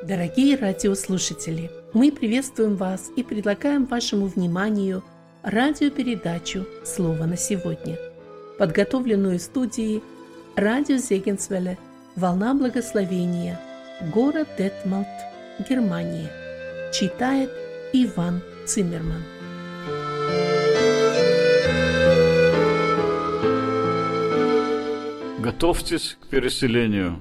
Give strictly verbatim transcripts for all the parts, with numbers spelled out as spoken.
Дорогие радиослушатели, мы приветствуем вас и предлагаем вашему вниманию радиопередачу «Слово на сегодня», подготовленную студией радио Зегенсвелле «Волна благословения», город Детмалт, Германия. Читает Иван Циммерман. Готовьтесь к переселению.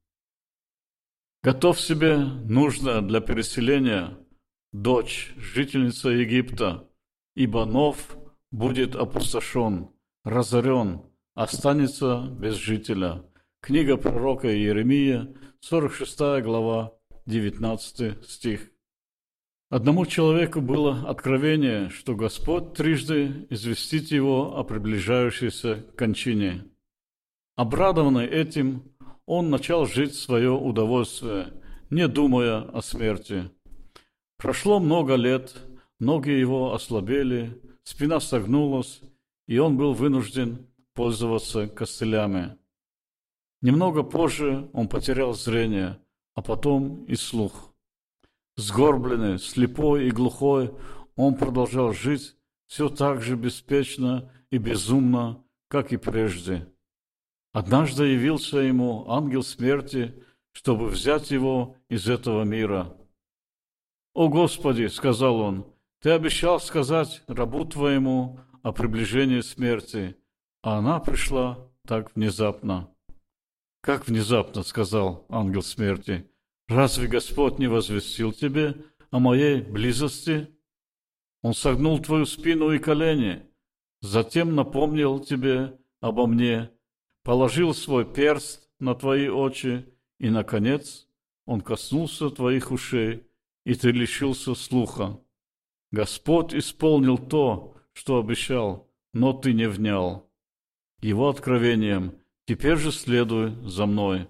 Готовь себе нужно для переселения, дочь, жительница Египта, ибо Нов будет опустошен, разорен, останется без жителя. Книга пророка Иеремия, сорок шестая глава, девятнадцатый стих. Одному человеку было откровение, что Господь трижды известит его о приближающейся кончине. Обрадованный этим, он начал жить в свое удовольствие, не думая о смерти. Прошло много лет, ноги его ослабели, спина согнулась, и он был вынужден пользоваться костылями. Немного позже он потерял зрение, а потом и слух. Сгорбленный, слепой и глухой, он продолжал жить все так же беспечно и безумно, как и прежде. Однажды явился ему ангел смерти, чтобы взять его из этого мира. «О Господи, — сказал он, — Ты обещал сказать рабу Твоему о приближении смерти, а она пришла так внезапно». «Как внезапно, — сказал ангел смерти, — разве Господь не возвестил тебе о моей близости? Он согнул твою спину и колени, затем напомнил тебе обо мне, положил свой перст на твои очи, и, наконец, он коснулся твоих ушей, и ты лишился слуха. Господь исполнил то, что обещал, но ты не внял. Его откровением теперь же следуй за мной».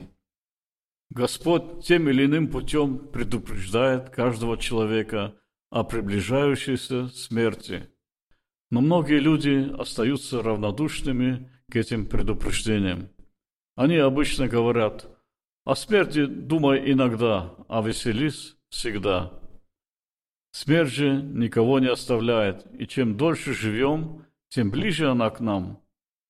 Господь тем или иным путем предупреждает каждого человека о приближающейся смерти. Но многие люди остаются равнодушными к этим предупреждениям. Они обычно говорят: «О смерти думай иногда, а веселись всегда». Смерть же никого не оставляет, и чем дольше живем, тем ближе она к нам.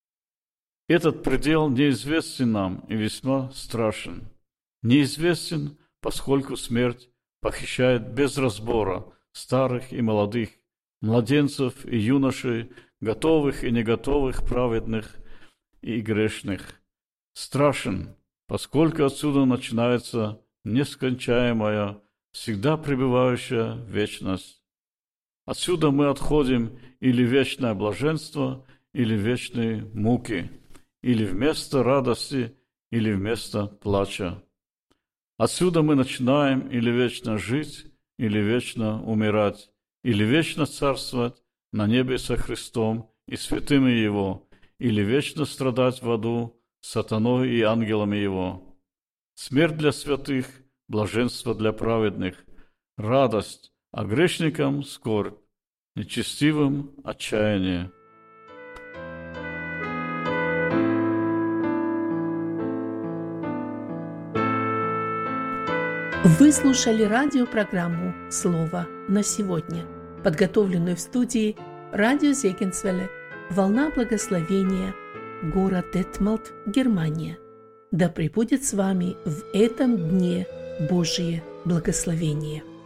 Этот предел неизвестен нам и весьма страшен. Неизвестен, поскольку смерть похищает без разбора старых и молодых, младенцев и юношей, готовых и неготовых, праведных и грешных. Страшен, поскольку отсюда начинается нескончаемая, всегда пребывающая вечность. Отсюда мы отходим или в вечное блаженство, или в вечные муки, или вместо радости, или вместо плача. Отсюда мы начинаем или вечно жить, или вечно умирать, или вечно царствовать на небе со Христом и святыми Его, или вечно страдать в аду с сатаной и ангелами Его. Смерть для святых, блаженство для праведных, радость, а грешникам скорбь, нечестивым отчаяние. Вы слушали радиопрограмму «Слово на сегодня», подготовленную в студии радио Зегенсвелле «Волна благословения», город Детмалт, Германия. Да пребудет с вами в этом дне Божие благословение.